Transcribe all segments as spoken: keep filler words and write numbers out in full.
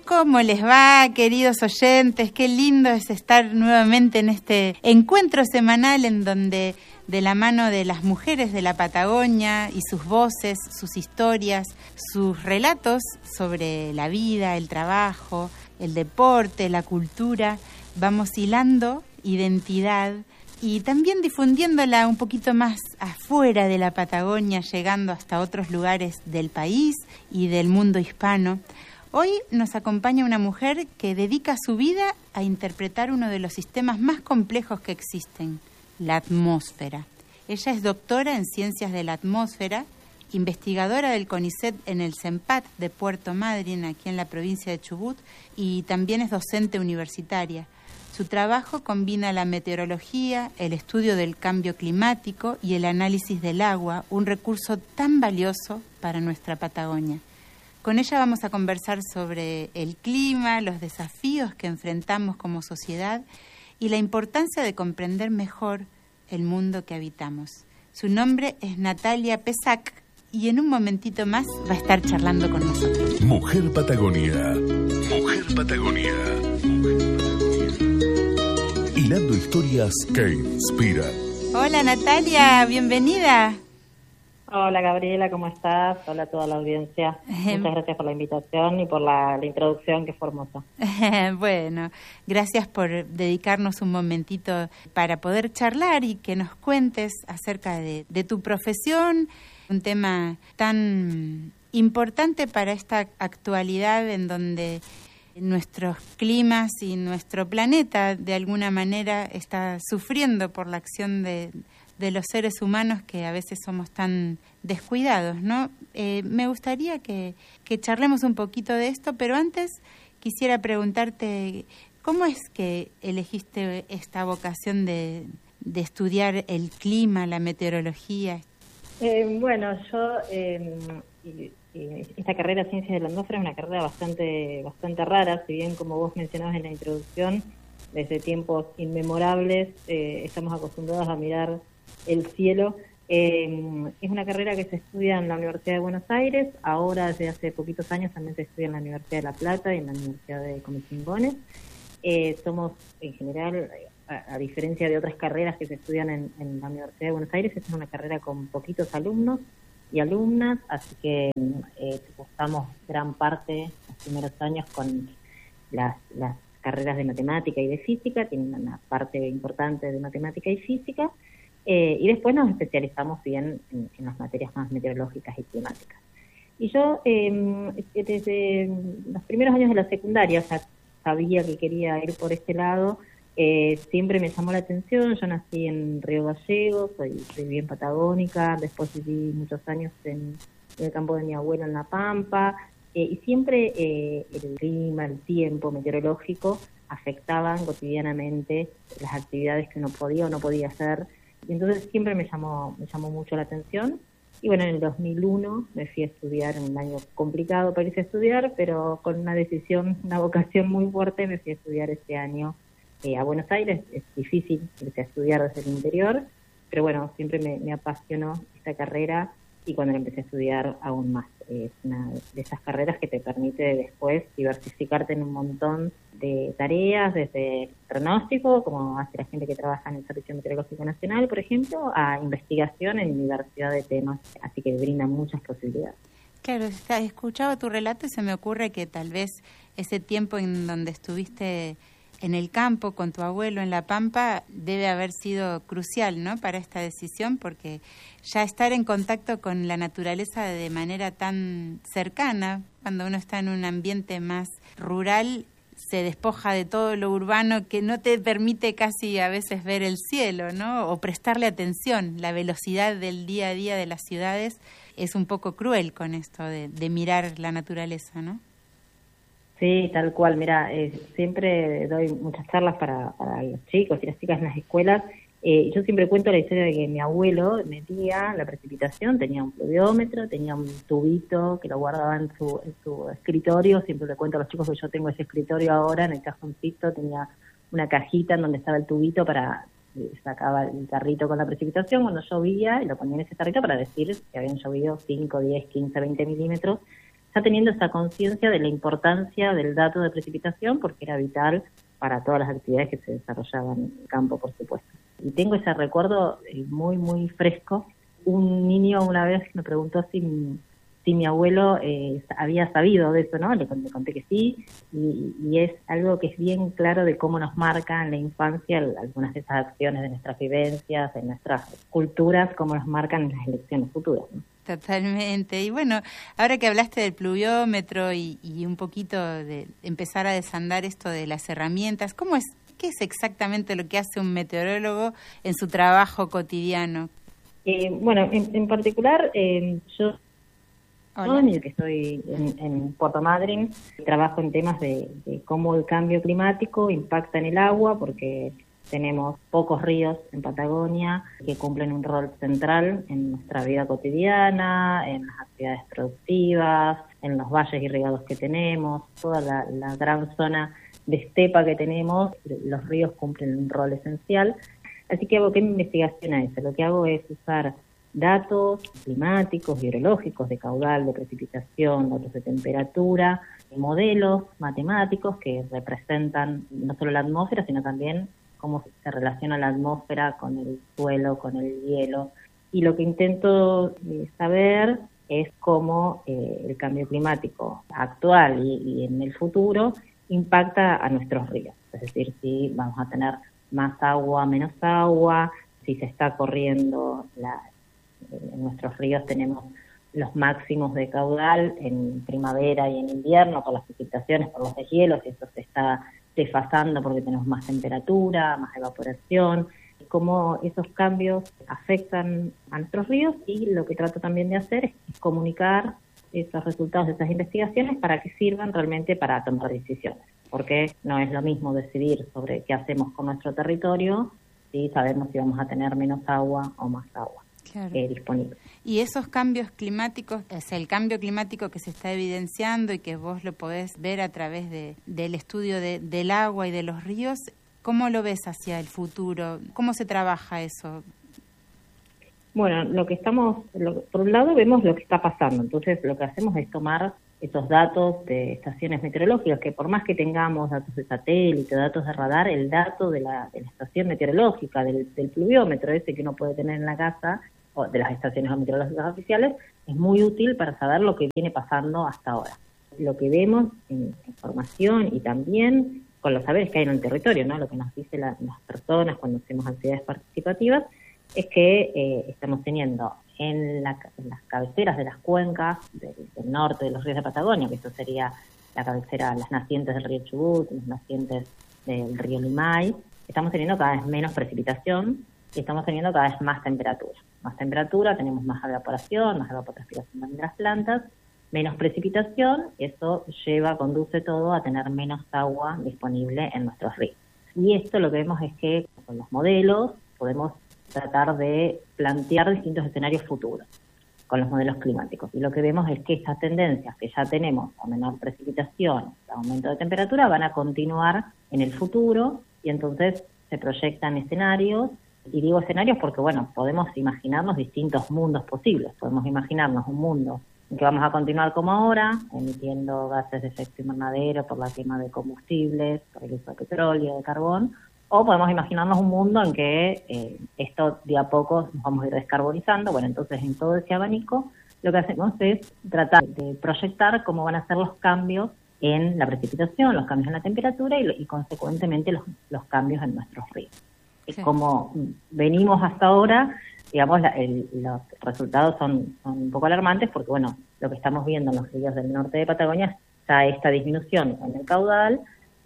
¿Cómo les va, queridos oyentes? Qué lindo es estar nuevamente en este encuentro semanal en donde, de la mano de las mujeres de la Patagonia y sus voces, sus historias, sus relatos sobre la vida, el trabajo, el deporte, la cultura, vamos hilando identidad y también difundiéndola un poquito más afuera de la Patagonia, llegando hasta otros lugares del país y del mundo hispano. Hoy nos acompaña una mujer que dedica su vida a interpretar uno de los sistemas más complejos que existen, la atmósfera. Ella es doctora en Ciencias de la Atmósfera, investigadora del CONICET en el CEMPAT de Puerto Madryn, aquí en la provincia de Chubut, y también es docente universitaria. Su trabajo combina la meteorología, el estudio del cambio climático y el análisis del agua, un recurso tan valioso para nuestra Patagonia. Con ella vamos a conversar sobre el clima, los desafíos que enfrentamos como sociedad y la importancia de comprender mejor el mundo que habitamos. Su nombre es Natalia Pesac y en un momentito más va a estar charlando con nosotros. Mujer Patagonia. Mujer Patagonia. Hilando historias que inspiran. Hola Natalia, bienvenida. Hola Gabriela, ¿cómo estás? Hola a toda la audiencia. Muchas gracias por la invitación y por la, la introducción, que fue hermosa. Bueno, gracias por dedicarnos un momentito para poder charlar y que nos cuentes acerca de, de tu profesión, un tema tan importante para esta actualidad en donde nuestros climas y nuestro planeta de alguna manera está sufriendo por la acción de, de los seres humanos que a veces somos tan descuidados, ¿no? Eh, me gustaría que, que charlemos un poquito de esto, pero antes quisiera preguntarte, ¿cómo es que elegiste esta vocación de, de estudiar el clima, la meteorología? Eh, bueno, yo... Eh, y, Esta carrera Ciencias de la Atmósfera es una carrera bastante bastante rara, si bien como vos mencionabas en la introducción, desde tiempos inmemorables eh, estamos acostumbrados a mirar el cielo. Eh, es una carrera que se estudia en la Universidad de Buenos Aires, ahora desde hace poquitos años también se estudia en la Universidad de La Plata y en la Universidad de Comisiongones. Eh, somos, en general, a, a diferencia de otras carreras que se estudian en, en la Universidad de Buenos Aires, esta es una carrera con poquitos alumnos y alumnas, así que eh, cursamos gran parte los primeros años con las, las carreras de matemática y de física, tienen una parte importante de matemática y física, eh, y después nos especializamos bien en, en las materias más meteorológicas y climáticas. Y yo eh, desde los primeros años de la secundaria ya sabía que quería ir por este lado. Eh, siempre me llamó la atención. Yo nací en Río Gallegos, soy, soy bien patagónica, después viví muchos años en, en el campo de mi abuelo en La Pampa, eh, y siempre eh, el clima, el tiempo meteorológico afectaban cotidianamente las actividades que uno podía o no podía hacer, y entonces siempre me llamó, me llamó mucho la atención. Y bueno, en el dos mil uno me fui a estudiar, en un año complicado para irse a estudiar, pero con una decisión, una vocación muy fuerte, me fui a estudiar este año Eh, a Buenos Aires. Es difícil irse a estudiar desde el interior, pero bueno, siempre me, me apasionó esta carrera y cuando la empecé a estudiar aún más. Es una de esas carreras que te permite después diversificarte en un montón de tareas, desde pronóstico, como hace la gente que trabaja en el Servicio Meteorológico Nacional, por ejemplo, a investigación en diversidad de temas, así que brinda muchas posibilidades. Claro, he escuchado tu relato y se me ocurre que tal vez ese tiempo en donde estuviste en el campo con tu abuelo en La Pampa debe haber sido crucial, ¿no?, para esta decisión, porque ya estar en contacto con la naturaleza de manera tan cercana, cuando uno está en un ambiente más rural, se despoja de todo lo urbano que no te permite casi a veces ver el cielo, ¿no?, o prestarle atención. La velocidad del día a día de las ciudades es un poco cruel con esto de, de mirar la naturaleza, ¿no? Sí, tal cual. Mira, eh, siempre doy muchas charlas para, para los chicos y las chicas en las escuelas. Eh, yo siempre cuento la historia de que mi abuelo medía la precipitación, tenía un pluviómetro, tenía un tubito que lo guardaba en su, en su escritorio. Siempre le cuento a los chicos que yo tengo ese escritorio ahora, en el cajoncito tenía una cajita en donde estaba el tubito para... sacaba el tarrito con la precipitación cuando llovía y lo ponía en ese tarrito para decir que habían llovido cinco, diez, quince, veinte milímetros. ya teniendo esa conciencia de la importancia del dato de precipitación, porque era vital para todas las actividades que se desarrollaban en el campo, por supuesto. Y tengo ese recuerdo eh, muy, muy fresco. Un niño una vez me preguntó si mi, si mi abuelo eh, había sabido de eso, ¿no? Le, le conté que sí, y, y es algo que es bien claro de cómo nos marca en la infancia algunas de esas acciones de nuestras vivencias, de nuestras culturas, cómo nos marcan en las elecciones futuras, ¿no? Totalmente. Y bueno, ahora que hablaste del pluviómetro y, y un poquito de empezar a desandar esto de las herramientas, ¿cómo es, qué es exactamente lo que hace un meteorólogo en su trabajo cotidiano? Eh, bueno, en, en particular, eh, yo Hola. que estoy en, en Puerto Madryn, trabajo en temas de, de cómo el cambio climático impacta en el agua, porque tenemos pocos ríos en Patagonia que cumplen un rol central en nuestra vida cotidiana, en las actividades productivas, en los valles irrigados que tenemos, toda la, la gran zona de estepa que tenemos, los ríos cumplen un rol esencial. Así que aboqué mi investigación a eso. Lo que hago es usar datos climáticos, hidrológicos, de caudal, de precipitación, datos de temperatura, modelos matemáticos que representan no solo la atmósfera, sino también cómo se relaciona la atmósfera con el suelo, con el hielo. Y lo que intento eh, saber es cómo eh, el cambio climático actual y, y en el futuro impacta a nuestros ríos. Es decir, si vamos a tener más agua, menos agua, si se está corriendo, la, en nuestros ríos tenemos los máximos de caudal en primavera y en invierno por las precipitaciones, por los deshielos, y eso se está desfasando porque tenemos más temperatura, más evaporación, y cómo esos cambios afectan a nuestros ríos, y lo que trato también de hacer es comunicar esos resultados de esas investigaciones para que sirvan realmente para tomar decisiones, porque no es lo mismo decidir sobre qué hacemos con nuestro territorio si sabemos si vamos a tener menos agua o más agua. Claro. Eh, disponible. Y esos cambios climáticos, es el cambio climático que se está evidenciando y que vos lo podés ver a través de, del estudio de, del agua y de los ríos, ¿cómo lo ves hacia el futuro? ¿Cómo se trabaja eso? Bueno, lo que estamos, lo, por un lado vemos lo que está pasando, entonces lo que hacemos es tomar esos datos de estaciones meteorológicas, que por más que tengamos datos de satélite, datos de radar, el dato de la, de la estación meteorológica, del, del pluviómetro ese que uno puede tener en la casa, o de las estaciones meteorológicas oficiales, es muy útil para saber lo que viene pasando hasta ahora. Lo que vemos en información y también con los saberes que hay en el territorio, ¿no? Lo que nos dicen la, las personas cuando hacemos actividades participativas, es que eh, estamos teniendo en, la, en las cabeceras de las cuencas del, del norte de los ríos de Patagonia, que eso sería la cabecera, las nacientes del río Chubut, las nacientes del río Limay, estamos teniendo cada vez menos precipitación y estamos teniendo cada vez más temperatura. Más temperatura, tenemos más evaporación, más evapotranspiración de las plantas, menos precipitación, eso lleva, conduce todo a tener menos agua disponible en nuestros ríos. Y esto lo que vemos es que con los modelos podemos tratar de plantear distintos escenarios futuros con los modelos climáticos. Y lo que vemos es que estas tendencias que ya tenemos, a menor precipitación, aumento de temperatura, van a continuar en el futuro, y entonces se proyectan escenarios. Y digo escenarios porque, bueno, podemos imaginarnos distintos mundos posibles. Podemos imaginarnos un mundo en que vamos a continuar como ahora, emitiendo gases de efecto invernadero por la quema de combustibles, por el uso de petróleo, de carbón, o podemos imaginarnos un mundo en que eh, esto de a poco nos vamos a ir descarbonizando. Bueno, entonces en todo ese abanico lo que hacemos es tratar de proyectar cómo van a ser los cambios en la precipitación, los cambios en la temperatura y, y consecuentemente los, los cambios en nuestros ríos. Sí. Como venimos hasta ahora, digamos, la, el, los resultados son, son un poco alarmantes porque, bueno, lo que estamos viendo en los ríos del norte de Patagonia está esta disminución en el caudal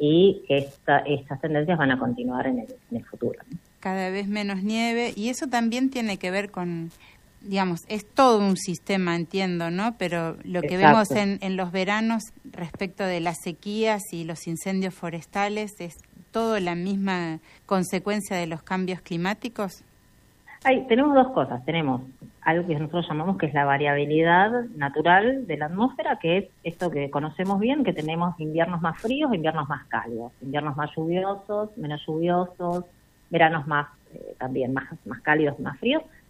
y esta, estas tendencias van a continuar en el, en el futuro, ¿no? Cada vez menos nieve, y eso también tiene que ver con, digamos, es todo un sistema, entiendo, ¿no? Pero lo que Exacto. vemos en, en los veranos respecto de las sequías y los incendios forestales es todo la misma consecuencia de los cambios climáticos. Hay, tenemos dos cosas. Tenemos algo que nosotros llamamos que es la variabilidad natural de la atmósfera, que es esto que conocemos bien, que tenemos inviernos más fríos, inviernos más cálidos, inviernos más lluviosos, menos lluviosos, veranos más eh, también más, más cálidos, más fríos.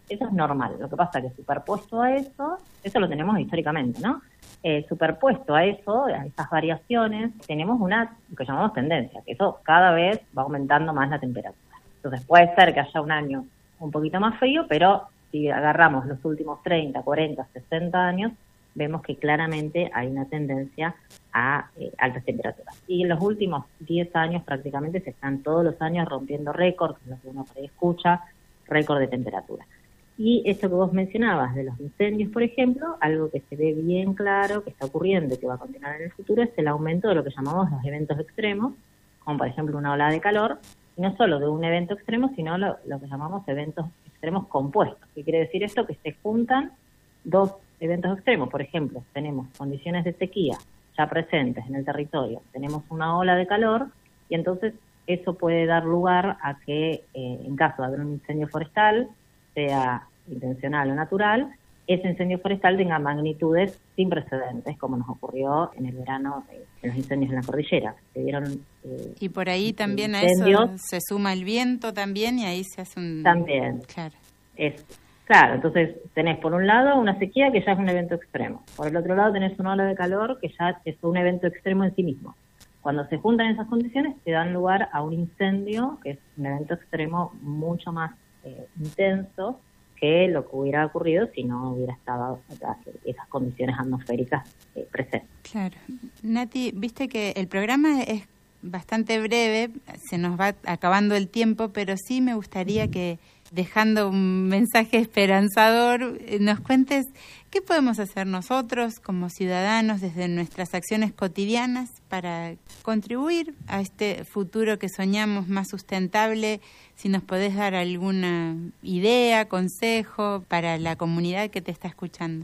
eso es normal. Lo que pasa es que superpuesto a eso, eso lo tenemos históricamente, ¿no? Eh, superpuesto a eso, a esas variaciones, tenemos una que llamamos tendencia, que eso cada vez va aumentando más la temperatura. Entonces puede ser que haya un año un poquito más frío, pero si agarramos los últimos treinta, cuarenta, sesenta años, vemos que claramente hay una tendencia a eh, altas temperaturas. Y en los últimos diez años prácticamente se están todos los años rompiendo récords, lo que uno por ahí escucha, récord de temperatura. Y esto que vos mencionabas de los incendios, por ejemplo, algo que se ve bien claro, que está ocurriendo y que va a continuar en el futuro, es el aumento de lo que llamamos los eventos extremos, como por ejemplo una ola de calor, y no solo de un evento extremo, sino lo, lo que llamamos eventos extremos compuestos. ¿Qué quiere decir esto? Que se juntan dos eventos extremos. Por ejemplo, tenemos condiciones de sequía ya presentes en el territorio, tenemos una ola de calor, y entonces eso puede dar lugar a que, eh, en caso de haber un incendio forestal, sea intencional o natural, ese incendio forestal tenga magnitudes sin precedentes, como nos ocurrió en el verano eh, en los incendios en la cordillera. Se dieron, eh, y por ahí también incendios. A eso se suma el viento también, y ahí se hace un... También. Claro. Es, claro, entonces tenés por un lado una sequía que ya es un evento extremo. Por el otro lado tenés una ola de calor que ya es un evento extremo en sí mismo. Cuando se juntan esas condiciones, te dan lugar a un incendio, que es un evento extremo mucho más eh, intenso que lo que hubiera ocurrido si no hubiera estado esas condiciones atmosféricas eh, presentes. Claro. Nati, viste que el programa es bastante breve, se nos va acabando el tiempo, pero sí me gustaría que, dejando un mensaje esperanzador, nos cuentes qué podemos hacer nosotros como ciudadanos desde nuestras acciones cotidianas para contribuir a este futuro que soñamos más sustentable. Si nos podés dar alguna idea, consejo para la comunidad que te está escuchando.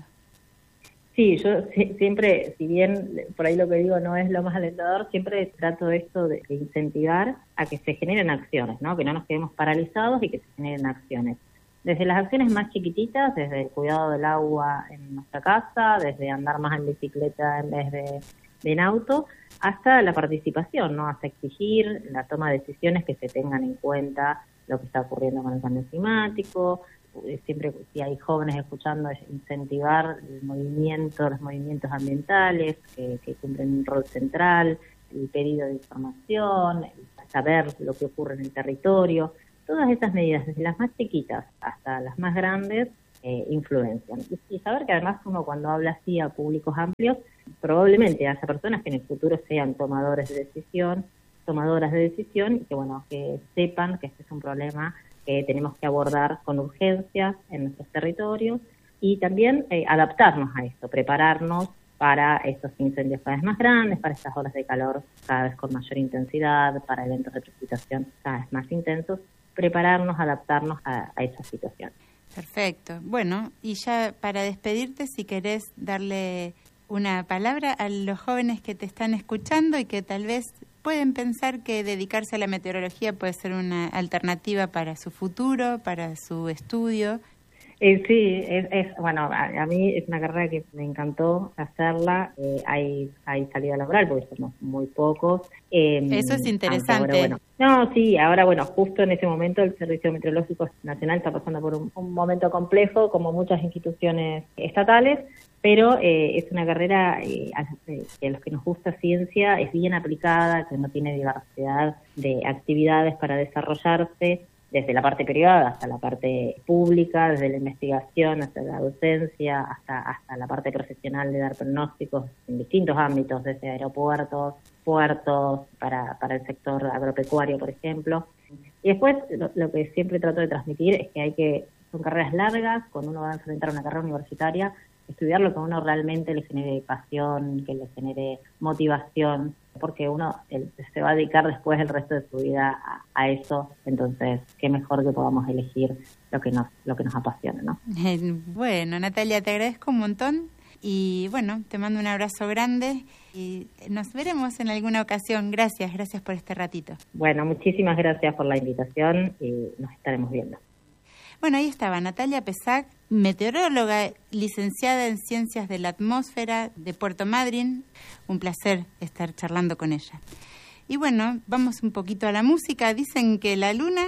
Sí, yo siempre, si bien por ahí lo que digo no es lo más alentador, siempre trato esto de incentivar a que se generen acciones, ¿no? Que no nos quedemos paralizados y que se generen acciones. Desde las acciones más chiquititas, desde el cuidado del agua en nuestra casa, desde andar más en bicicleta en vez de, de en auto, hasta la participación, ¿no? Hasta exigir la toma de decisiones que se tengan en cuenta lo que está ocurriendo con el cambio climático. Siempre, si hay jóvenes escuchando, es incentivar el movimiento, los movimientos ambientales que, que cumplen un rol central, el pedido de información, el saber lo que ocurre en el territorio. Todas esas medidas, desde las más chiquitas hasta las más grandes, eh, influencian. Y, y saber que además uno cuando habla así a públicos amplios, probablemente haya personas que en el futuro sean tomadores de decisión, tomadoras de decisión, y que bueno, que sepan que este es un problema que tenemos que abordar con urgencia en nuestros territorios, y también eh, adaptarnos a esto, prepararnos para estos incendios cada vez más grandes, para estas olas de calor cada vez con mayor intensidad, para eventos de precipitación cada vez más intensos, prepararnos, adaptarnos a, a esa situación. Perfecto. Bueno, y ya para despedirte, si querés darle una palabra a los jóvenes que te están escuchando y que tal vez pueden pensar que dedicarse a la meteorología puede ser una alternativa para su futuro, para su estudio. Eh, sí, es, es bueno, a, a mí es una carrera que me encantó hacerla. Eh, hay hay salida laboral porque somos muy pocos. Eh, Eso es interesante. Ahora, bueno, no, sí, ahora bueno, justo en ese momento el Servicio Meteorológico Nacional está pasando por un, un momento complejo, como muchas instituciones estatales, pero eh, es una carrera eh, que a los que nos gusta ciencia es bien aplicada, que no tiene diversidad de actividades para desarrollarse, desde la parte privada hasta la parte pública, desde la investigación hasta la docencia, hasta hasta la parte profesional de dar pronósticos en distintos ámbitos, desde aeropuertos, puertos, para, para el sector agropecuario, por ejemplo. Y después, lo, lo que siempre trato de transmitir es que hay que, son carreras largas, cuando uno va a enfrentar una carrera universitaria, estudiar lo que a uno realmente le genere pasión, que le genere motivación, porque uno el, se va a dedicar después el resto de su vida a, a eso, entonces qué mejor que podamos elegir lo que nos lo que nos apasiona, ¿no? Bueno, Natalia, te agradezco un montón y bueno, te mando un abrazo grande y nos veremos en alguna ocasión. Gracias, gracias por este ratito. Bueno, muchísimas gracias por la invitación y nos estaremos viendo. Bueno, ahí estaba Natalia Pesac, meteoróloga, licenciada en Ciencias de la Atmósfera de Puerto Madryn. Un placer estar charlando con ella. Y bueno, vamos un poquito a la música. Dicen que la luna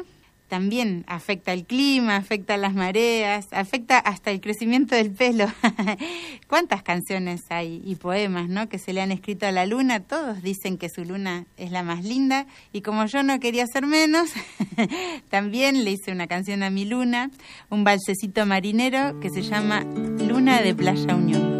también afecta el clima, afecta las mareas, afecta hasta el crecimiento del pelo. ¿Cuántas canciones hay y poemas, ¿no?, que se le han escrito a la luna? Todos dicen que su luna es la más linda, y como yo no quería ser menos, también le hice una canción a mi luna, un valsecito marinero que se llama Luna de Playa Unión.